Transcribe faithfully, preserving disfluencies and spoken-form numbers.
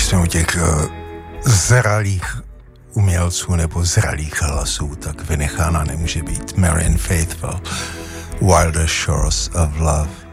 jsme u těch uh, zralých umělců nebo zralých hlasů, tak vynechána nemůže být Marianne Faithfull, Wilder Shores of Love.